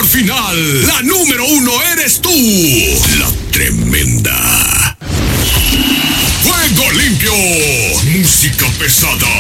final, la número 1 eres tú, la tremenda. Fuego limpio, música pesada.